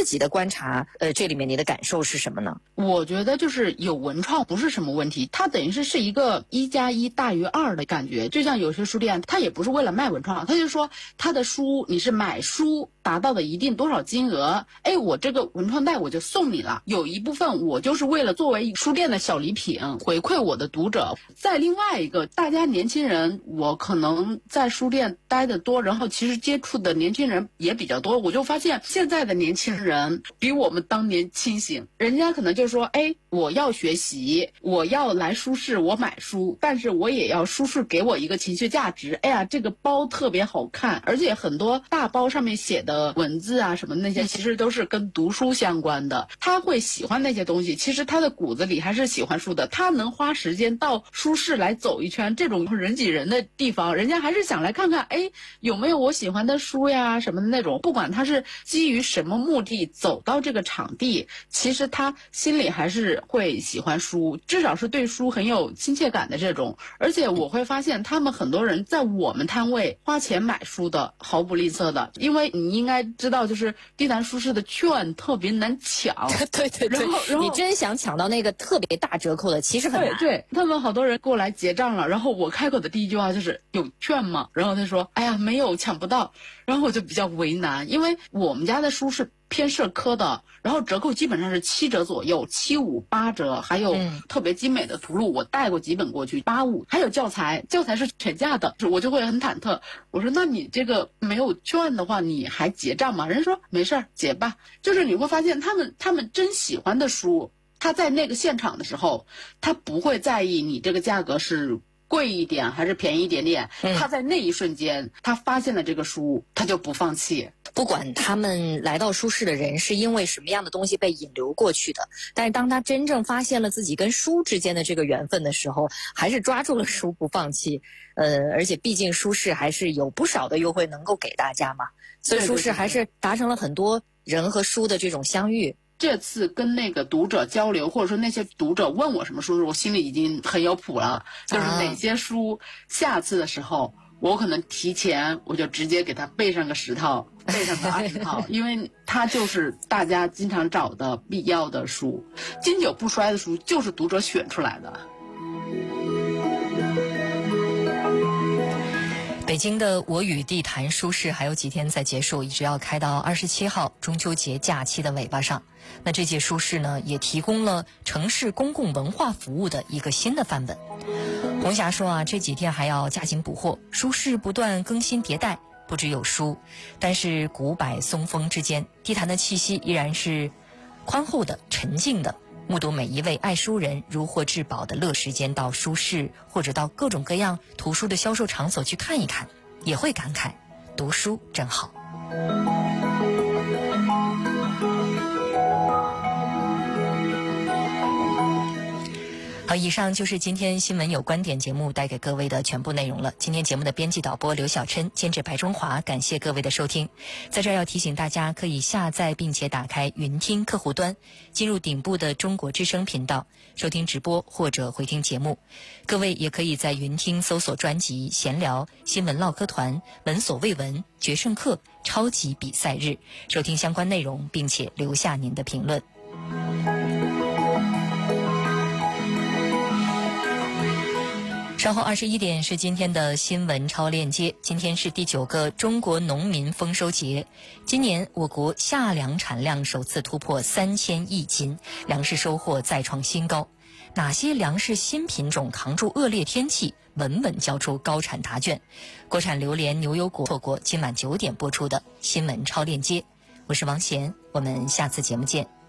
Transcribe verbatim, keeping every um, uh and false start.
自己的观察，呃，这里面你的感受是什么呢？ 我觉得就是有文创不是什么问题，它等于是是一个一加一大于二的感觉。就像有些书店，它也不是为了卖文创，它就说它的书你是买书达到的一定多少金额，哎，我这个文创袋我就送你了。有一部分我就是为了作为书店的小礼品回馈我的读者。再另外一个，大家年轻人，我可能在书店待得多，然后其实接触的年轻人也比较多，我就发现现在的年轻人比我们当年清醒。人家可能就说，哎，我要学习，我要来书市，我买书，但是我也要书市给我一个情绪价值。哎呀，这个包特别好看，而且很多大包上面写的文字啊什么那些，其实都是跟读书相关的。他会喜欢那些东西，其实他的骨子里还是喜欢书的。他能花时间到书市来走一圈，这种人挤人的地方，人家还是想来看看，哎，有没有我喜欢的书呀什么的那种。不管他是基于什么目的走到这个场地，其实他心里还是会喜欢书，至少是对书很有亲切感的这种。而且我会发现他们很多人在我们摊位花钱买书的毫不吝啬的，因为你应该知道，就是地坛书市的券特别难抢。 对对对， 然后然后你真想抢到那个特别大折扣的，其实很难。 对对，他们好多人过来结账了，然后我开口的第一句话就是有券吗？然后他说，哎呀，没有，抢不到。然后我就比较为难，因为我们家的书是偏社科的，然后折扣基本上是七折左右，七五八折，还有特别精美的图录，我带过几本过去，八五，还有教材，教材是全价的，我就会很忐忑。我说，那你这个没有券的话，你还结账吗？人家说没事儿，结吧。就是你会发现，他们他们真喜欢的书，他在那个现场的时候，他不会在意你这个价格是贵一点还是便宜一点点，他在那一瞬间，他发现了这个书，他就不放弃。 不管他们来到书市的人是因为什么样的东西被引流过去的，但是当他真正发现了自己跟书之间的这个缘分的时候，还是抓住了书不放弃。呃，而且毕竟书市还是有不少的优惠能够给大家嘛，所以书市还是达成了很多人和书的这种相遇。 这次跟那个读者交流，或者说那些读者问我什么书，我心里已经很有谱了，就是哪些书下次的时候我可能提前我就直接给他备上个十套，备上个二十套，因为它就是大家经常找的必要的书，经久不衰的书就是读者选出来的。 北京的我与地坛书市还有几天才结束，一直要开到二十七号中秋节假期的尾巴上。那这届书市呢，也提供了城市公共文化服务的一个新的范本。红霞说啊，这几天还要加紧补货，书市不断更新迭代，不只有书，但是古柏松风之间，地坛的气息依然是宽厚的、沉静的。目睹每一位爱书人如获至宝的乐时间到书市或者到各种各样图书的销售场所去看一看，也会感慨读书真好。好，以上就是今天新闻有观点节目带给各位的全部内容了。今天节目的编辑导播刘小琛，监制白中华，感谢各位的收听。在这儿要提醒大家，可以下载并且打开云听客户端，进入顶部的中国之声频道，收听直播或者回听节目。各位也可以在云听搜索专辑闲聊、新闻唠嗑团、闻所未闻、决胜课、超级比赛日，收听相关内容，并且留下您的评论。稍后二十一点是今天的新闻超链接。今天是第九个中国农民丰收节，今年我国夏粮产量首次突破三千亿斤，粮食收获再创新高。哪些粮食新品种扛住恶劣天气，稳稳交出高产答卷？国产榴莲、牛油果错过今晚九点播出的新闻超链接。我是王贤，我们下次节目见。